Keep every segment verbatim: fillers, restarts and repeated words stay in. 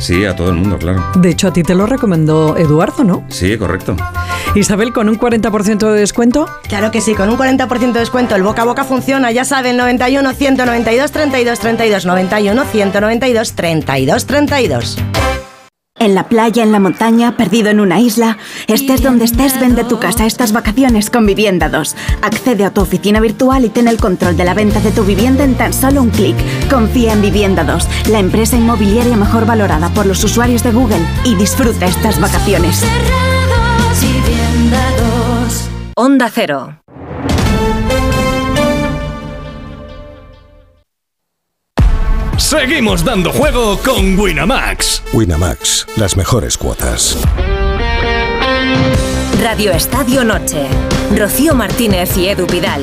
Sí, a todo el mundo, claro. De hecho, a ti te lo recomendó Eduardo, ¿no? Sí, correcto. Isabel, ¿con un cuarenta por ciento de descuento? Claro que sí, con un cuarenta por ciento de descuento. El boca a boca funciona, ya saben, noventa y uno, ciento noventa y dos, treinta y dos, treinta y dos, noventa y uno, ciento noventa y dos, treinta y dos, treinta y dos. En la playa, en la montaña, perdido en una isla, estés donde estés, vende tu casa estas vacaciones con Vivienda dos. Accede a tu oficina virtual y ten el control de la venta de tu vivienda en tan solo un clic. Confía en Vivienda dos, la empresa inmobiliaria mejor valorada por los usuarios de Google, y disfruta estas vacaciones. Onda Cero. Seguimos dando juego con Winamax. Winamax, las mejores cuotas. Radio Estadio Noche. Rocío Martínez y Edu Pidal.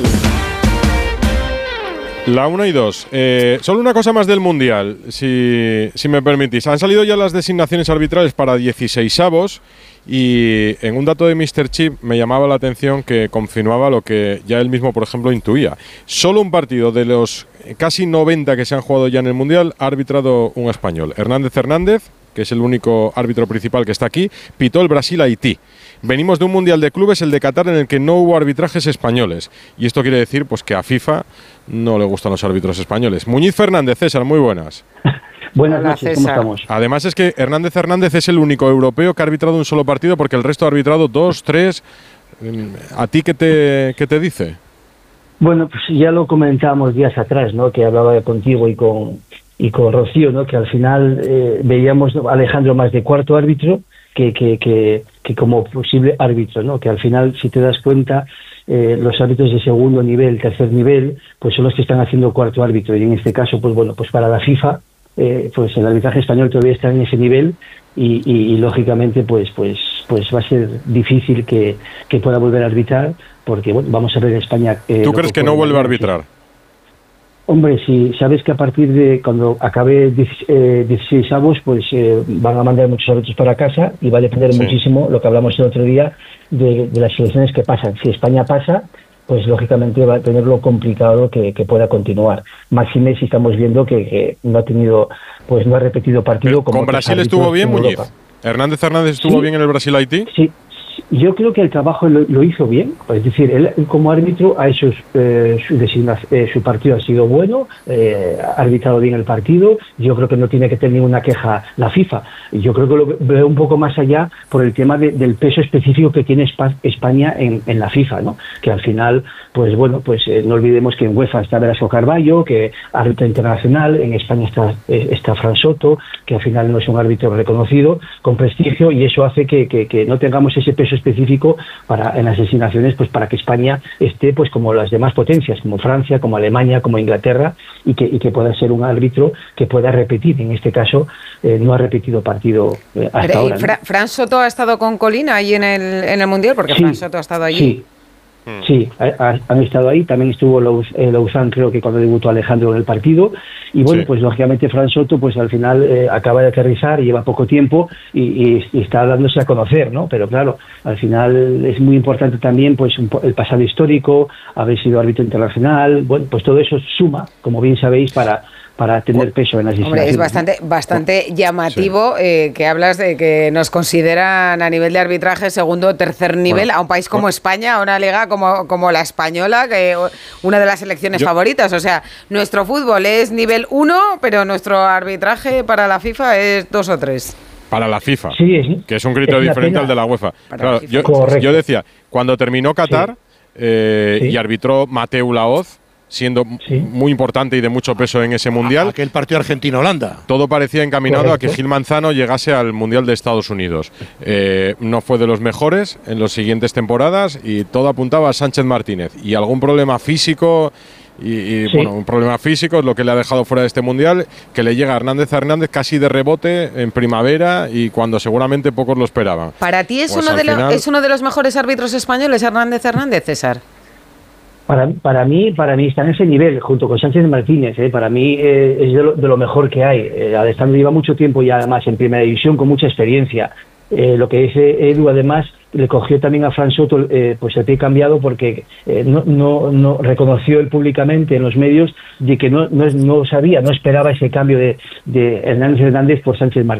La una y dos. Eh, solo una cosa más del Mundial, si, si me permitís. Han salido ya las designaciones arbitrales para dieciseisavos y en un dato de míster Chip me llamaba la atención que confirmaba lo que ya él mismo, por ejemplo, intuía. Solo un partido de los casi noventa que se han jugado ya en el Mundial ha arbitrado un español. Hernández Hernández, que es el único árbitro principal que está aquí, pitó el Brasil-Haití. Venimos de un Mundial de Clubes, el de Qatar, en el que no hubo arbitrajes españoles. Y esto quiere decir pues que a FIFA no le gustan los árbitros españoles. Muñiz Fernández, César, muy buenas. Buenas noches, ¿cómo estamos? Además es que Hernández Hernández es el único europeo que ha arbitrado un solo partido, porque el resto ha arbitrado dos, tres. ¿A ti qué te, qué te dice? Bueno, pues ya lo comentábamos días atrás, ¿no? Que hablaba contigo y con y con Rocío, ¿no? Que al final eh, veíamos a Alejandro más de cuarto árbitro que, que, que, que como posible árbitro, ¿no? Que al final, si te das cuenta, eh, los árbitros de segundo nivel, tercer nivel, pues son los que están haciendo cuarto árbitro. Y en este caso, pues bueno, pues para la FIFA, eh, pues el arbitraje español todavía está en ese nivel y, y, y lógicamente, pues pues pues va a ser difícil que, que pueda volver a arbitrar, porque bueno, vamos a ver en España. Eh, ¿Tú crees que, que no vuelve a arbitrar? Hombre, si sabes que a partir de cuando acabe dieciséis avos, pues eh, van a mandar muchos árbitros para casa y va a depender sí. muchísimo lo que hablamos el otro día de, de las selecciones que pasan. Si España pasa, pues lógicamente va a tenerlo complicado que, que pueda continuar. Máxime si estamos viendo que, que no ha tenido, pues no ha repetido partido. Pero, como ¿con Brasil estuvo bien, Muñiz? ¿Hernández Hernández estuvo ¿Sí? bien en el Brasil-Haití? Sí. Yo creo que el trabajo lo, lo hizo bien, es decir, él como árbitro ha hecho eh, su, eh, su partido ha sido bueno, eh, ha arbitrado bien el partido. Yo creo que no tiene que tener ninguna queja la FIFA. Yo creo que lo veo un poco más allá por el tema de, del peso específico que tiene España en, en la FIFA, ¿no? Que al final, pues bueno, pues eh, no olvidemos que en UEFA está Velasco Carballo, que árbitro internacional, en España está eh, está Fran Soto, que al final no es un árbitro reconocido, con prestigio, y eso hace que, que, que no tengamos ese peso específico para en las designaciones, pues para que España esté pues como las demás potencias, como Francia, como Alemania, como Inglaterra, y que y que pueda ser un árbitro que pueda repetir. En este caso eh, no ha repetido partido eh, hasta Pero, ahora. Fra- ¿no? ¿Fran Soto ha estado con Colina ahí en el en el Mundial? Porque sí, Fran Soto ha estado allí. Sí. Sí, ha, han estado ahí. También estuvo Lauzán, creo que cuando debutó Alejandro en el partido. Y bueno, sí. pues lógicamente Fran Soto, pues al final eh, acaba de aterrizar, lleva poco tiempo y, y, y está dándose a conocer, ¿no? Pero claro, al final es muy importante también, pues un, el pasado histórico, haber sido árbitro internacional. Bueno, pues todo eso suma, como bien sabéis, para para tener peso en las Hombre, es bastante bastante llamativo sí. eh, que hablas de que nos consideran a nivel de arbitraje segundo o tercer nivel, bueno, a un país como bueno. España, a una liga como, como la española, que una de las selecciones Yo. favoritas. O sea, nuestro fútbol es nivel uno, pero nuestro arbitraje para la FIFA es dos o tres. Para la FIFA, sí, es, que es un criterio es diferente al de la UEFA. Claro, la yo, yo decía, cuando terminó Qatar sí. Eh, sí. y arbitró Mateu Laoz, siendo sí. muy importante y de mucho peso en ese Mundial. Aquel partido Argentina-Holanda. Todo parecía encaminado Correcto. a que Gil Manzano llegase al Mundial de Estados Unidos. Eh, no fue de los mejores en las siguientes temporadas y todo apuntaba a Sánchez Martínez. Y algún problema físico, y, y sí. bueno, un problema físico es lo que le ha dejado fuera de este Mundial, que le llega a Hernández Hernández casi de rebote en primavera y cuando seguramente pocos lo esperaban. ¿Para ti es, pues uno, de final... lo, es uno de los mejores árbitros españoles, Hernández Hernández, César? Para, para mí para mí está en ese nivel, junto con Sánchez Martínez. ¿eh? Para mí eh, es de lo, de lo mejor que hay. Eh, Alessandro lleva mucho tiempo y además en primera división con mucha experiencia. Eh, lo que dice Edu, además, le cogió también a Fran Soto eh, pues el pie cambiado porque eh, no, no, no reconoció él públicamente en los medios de que no, no, no sabía, no esperaba ese cambio de, de Hernández Hernández por Sánchez Martínez.